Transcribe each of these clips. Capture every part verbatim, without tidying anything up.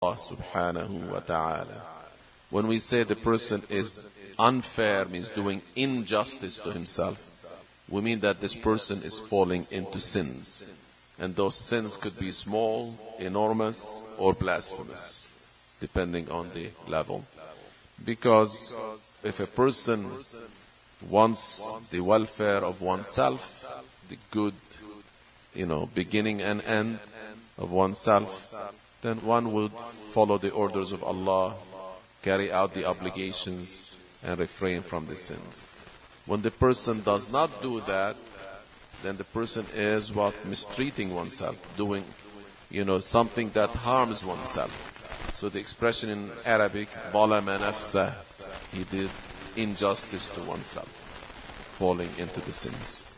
subhanahu wa ta'ala. When we say the person is unfair, means doing injustice to himself, we mean that this person is falling into sins. And those sins could be small, enormous, or blasphemous, depending on the level. Because if a person wants the welfare of oneself, the good, you know, beginning and end of oneself, then one would follow the orders of Allah, carry out the obligations, and refrain from the sins. When the person does not do that, then the person is what? Mistreating oneself, doing, you know, something that harms oneself. So the expression in Arabic, ظَلَمَ نَفْسَهُ, he did injustice to oneself, falling into the sins.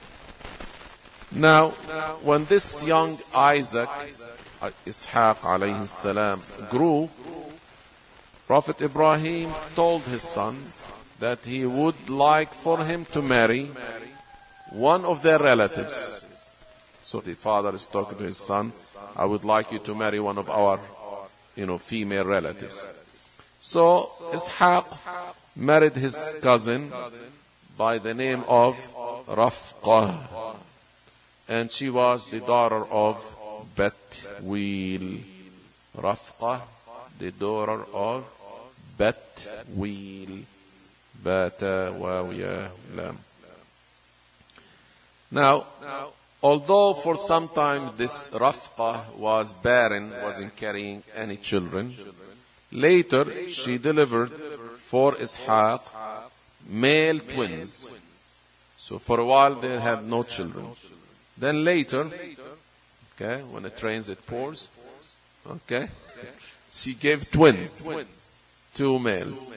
Now, when this young Isaac, Ishaq alayhi salam, grew, Prophet Ibrahim told his son that he would like for him to marry one of their relatives. So the father is talking to his son, I would like you to marry one of our, you know, female relatives. So Ishaq married his cousin by the name of Rafqah, and she was the daughter of Bethuel. Rafqah, the daughter of Bethuel. Bata, Wawiya, Lam. Now, although for some time this Rafqah was barren, wasn't carrying any children, later she delivered for Ishaq male twins. So for a while they had no children. Then later, okay, when it rains it pours, okay, she gave twins, two males,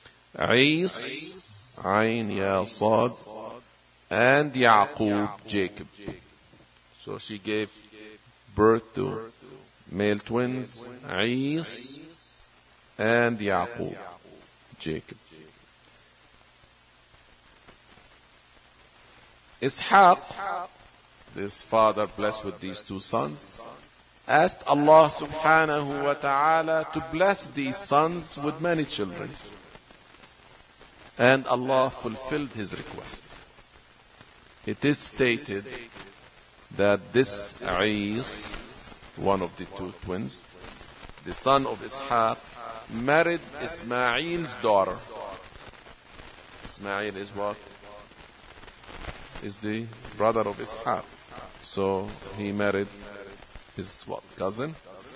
Is, Ain, Ya, Sad, and Yaqub, Jacob. So she gave birth to male twins, Is and Yaqub, Jacob. Ishaq, this father blessed with these two sons, asked Allah subhanahu wa ta'ala to bless these sons with many children. And Allah fulfilled his request. It is stated that this Is, one of the two twins, the son of Ishaq, married Ismail's daughter. Ismail is what? Is the brother of Ishaq. So he married his what? Cousin.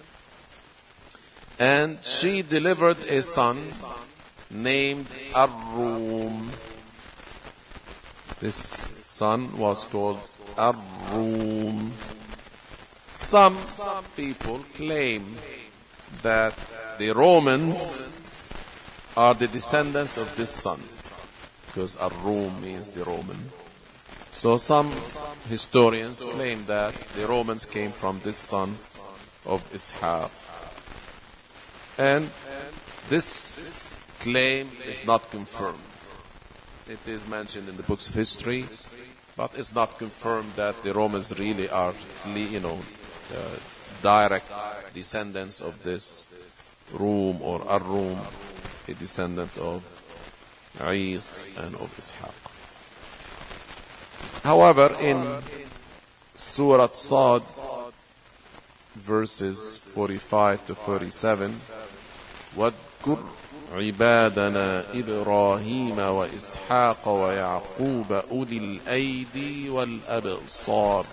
And she delivered a son named Ar-Rum. This son was called Ar-Rum. Some people claim that the Romans are the descendants of this son, because Ar-Rum means the Roman. So some historians claim that the Romans came from this son of Ishaq. And this claim is not confirmed. It is mentioned in the books of history, but it's not confirmed that the Romans really are, you know, uh, direct descendants of this Rum or Ar-Rum, a descendant of Is and of Ishaq. However, in Surah Sad, verses forty-five to thirty-seven, وَاذْكُرْ عِبَادَنَا إِبْرَاهِيمَ وَإِسْحَاقَ وَيَعْقُوبَ أُولِي الْأَيْدِي وَالْأَبْصَارِ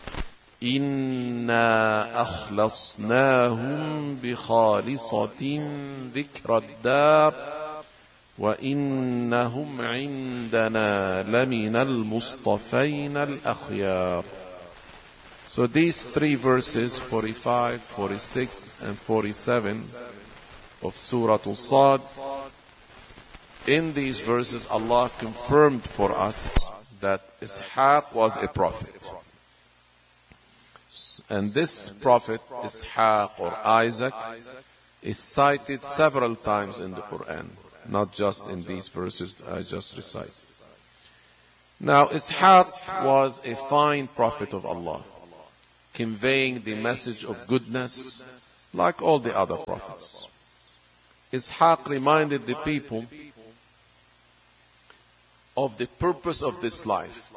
إِنَّا أَخْلَصْنَاهُمْ بِخَالِصَةٍ ذِكْرَ الدَّارِ وَإِنَّهُمْ عِندَنَا لَمِنَ الْمُصْطَفَيْنَ الْأَخْيَارِ. So these three verses, forty-five, forty-six, and forty-seven of Surah Al-Sad, in these verses Allah confirmed for us that Ishaq was a prophet. And this prophet, Ishaq or Isaac, is cited several times in the Quran, not just in these verses I just recited. Now, Ishaq was a fine prophet of Allah, conveying the message of goodness like all the other prophets. Ishaq reminded the people of the purpose of this life.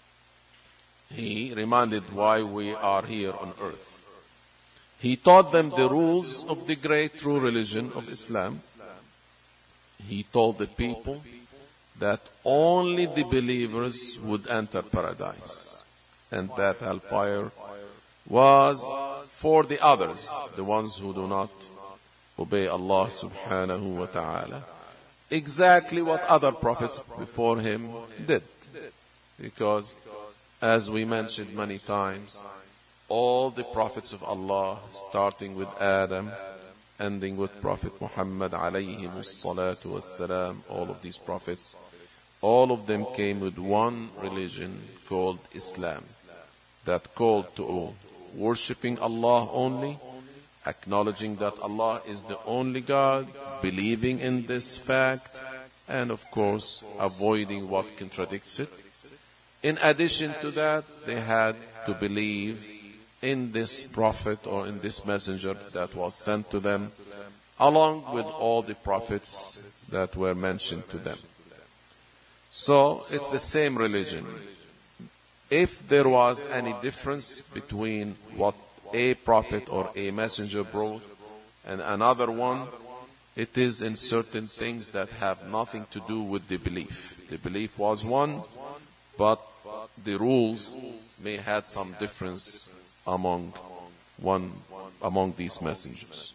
He reminded why we are here on earth. He taught them the rules of the great true religion of Islam. He told the people that only the believers would enter paradise, and that hellfire was for the others, the ones who do not obey Allah subhanahu wa ta'ala. Exactly what other prophets before him did. Because, as we mentioned many times, all the prophets of Allah, starting with Adam, ending with Prophet Muhammad alayhi salatu wassalam, all of these prophets, all of them came with one religion called Islam, that called to worshipping Allah only, acknowledging that Allah is the only God, believing in this fact, and of course avoiding what contradicts it. In addition to that, they had to believe in this prophet or in this messenger that was sent to them, along with all the prophets that were mentioned to them. So it's the same religion. If there was any difference between what a prophet or a messenger brought and another one, it is in certain things that have nothing to do with the belief. The belief was one, but the rules may have some difference among one among these messengers.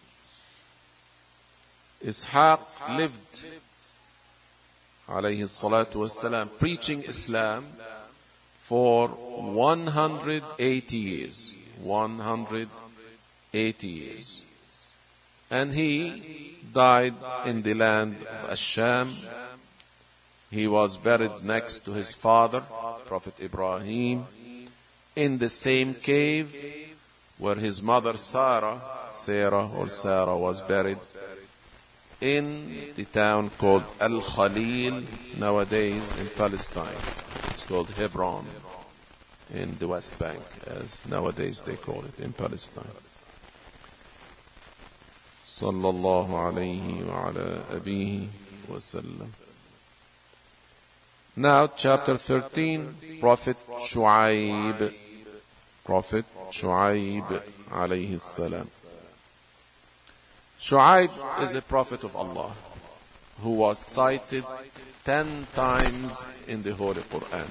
Ishaq lived alayhi salatu wassalam preaching Islam for one hundred eighty years. one hundred eighty years. And he died in the land of Asham. He was buried next to his father, Prophet Ibrahim, in the same cave where his mother Sarah, Sarah or Sarah was buried, in the town called Al-Khalil, nowadays in Palestine. It's called Hebron in the West Bank, as nowadays they call it in Palestine. Sallallahu alayhi wa ala abihi wa sallam. Now, chapter thirteen, Prophet Shu'aib. Prophet Shu'aib alayhi salam. Shu'aib is a prophet of Allah who was cited ten times in the Holy Quran.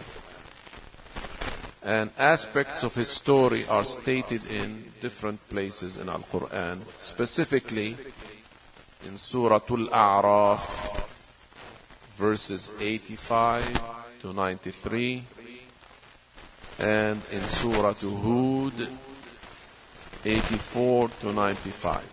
And aspects of his story are stated in different places in Al-Quran, specifically in Surah Al-A'raf, verses eighty-five to ninety-three, and in Surah Hud, eighty-four to ninety-five.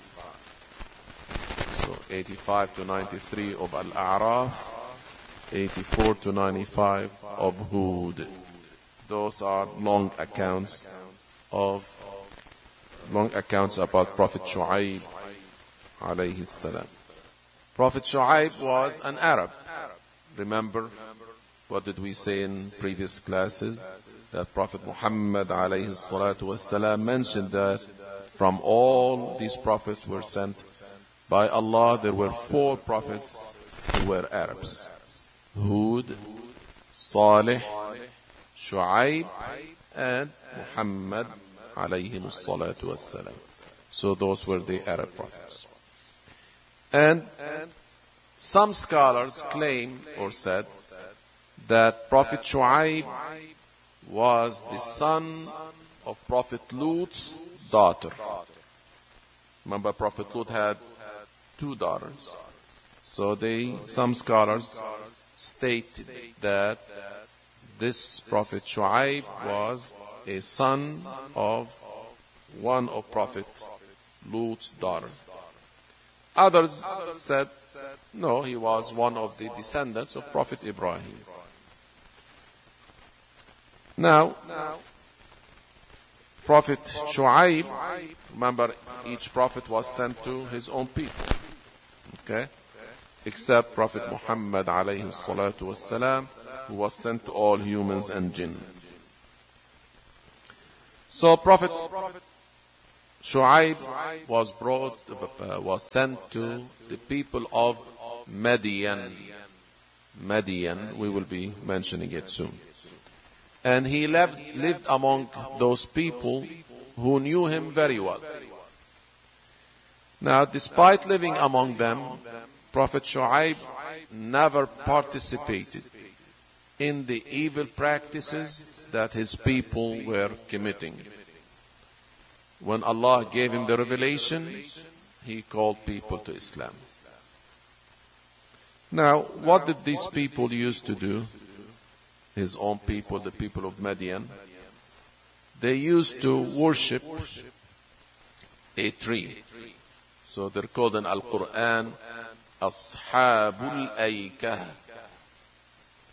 So eighty-five to ninety-three of Al-A'raf, eighty-four to ninety-five of Hud. Those are long accounts of long accounts about Prophet Shu'aib alayhi salam. Prophet Shu'aib was an Arab. Remember, what did we say in previous classes? That Prophet Muhammad alayhi salatu wassalam mentioned that from all these prophets were sent by Allah, there were four prophets who were Arabs: Hud, Salih, Shu'aib, and Muhammad alayhi salatu wassalam. So those were the Arab prophets. And some scholars claim or said that Prophet Shu'aib was the son of Prophet Lut's daughter. Remember, Prophet Lut had two daughters. So they, some scholars stated that this Prophet Shu'aib was a son of one of Prophet Lut's daughter. Others said, no, he was one of the descendants of Prophet Ibrahim. Now, Prophet Shu'aib, remember, each prophet was sent to his own people. Okay? Except Prophet Muhammad alayhi salatu wassalam, who was sent to all humans and jinn. So Prophet Shu'aib was brought, uh, was sent to the people of Madian. Madian, we will be mentioning it soon. And he lived, lived among those people who knew him very well. Now, despite living among them, Prophet Shu'aib never participated in the evil practices that his people were committing. When Allah gave him the revelation, he called people to Islam. Now, what did these people used to do? His own people, the people of Madian, they used to worship a tree. So they're called in Al-Quran, Ashabul Aykah.